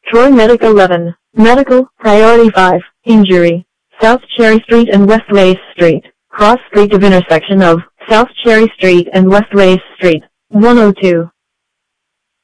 Troy Medic 11. Medical, Priority 5, Injury. South Cherry Street and West Race Street. Cross street of intersection of South Cherry Street and West Race Street. 102.